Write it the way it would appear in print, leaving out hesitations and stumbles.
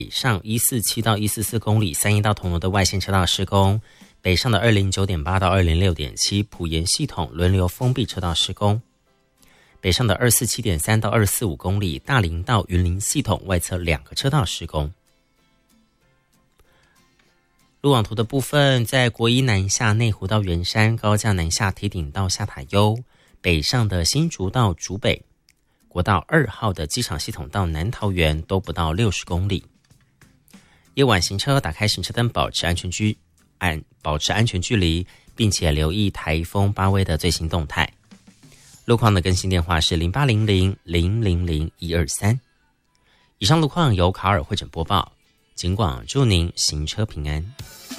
北上147到144公里3义到铜锣的外线车道施工，北上的209.8到206.7埔盐系统轮流封闭车道施工，北上的247.3到245公里大林到云林系统外侧2个车道施工。路网图的部分，在国一南下内湖到圆山，高架南下堤顶到下塔悠，北上的新竹到竹北，国道2号的机场系统到南桃园都不到60公里。夜晚行车打开行车灯，保持安全距离，并且留意台风巴威的最新动态。路况的更新电话是0800000123。以上路况由卡尔会诊播报，警广祝您行车平安。